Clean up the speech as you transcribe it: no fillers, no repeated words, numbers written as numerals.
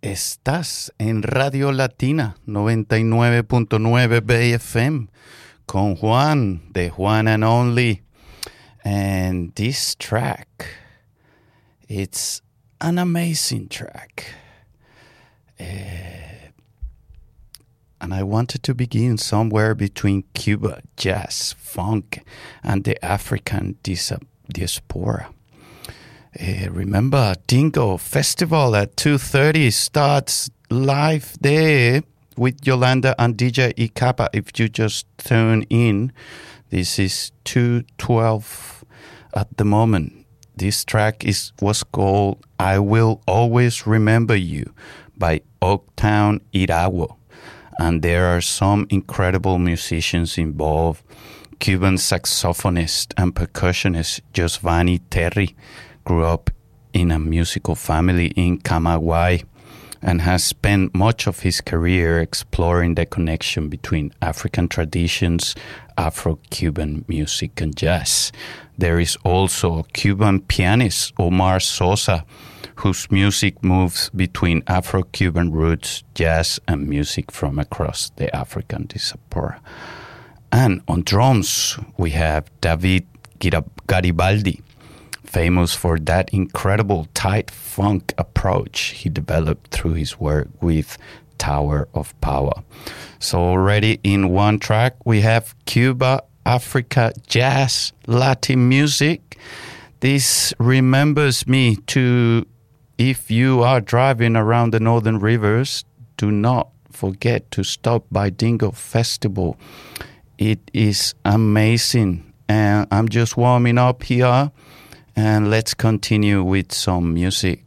Estás en Radio Latina 99.9 BFM con Juan, the Juan and Only. And this track, it's an amazing track. And I wanted to begin somewhere between Cuba, jazz, funk, and the African diaspora. Remember, Dingo Festival at 2:30 starts live there with Yolanda and DJ Ikapa. If you just tune in, this is 2:12 at the moment. This track was called I Will Always Remember You by Oaktown Irawo. And there are some incredible musicians involved. Cuban saxophonist and percussionist Josvani Terry grew up in a musical family in Camagüey and has spent much of his career exploring the connection between African traditions, Afro-Cuban music, and jazz. There is also Cuban pianist Omar Sosa, whose music moves between Afro-Cuban roots, jazz, and music from across the African diaspora. And on drums, we have David Garibaldi, famous for that incredible tight funk approach he developed through his work with Tower of Power. So already in one track, we have Cuba, Africa, jazz, Latin music. This remembers me to, if you are driving around the Northern Rivers, do not forget to stop by Dingo Festival. It is amazing. And I'm just warming up here. And let's continue with some music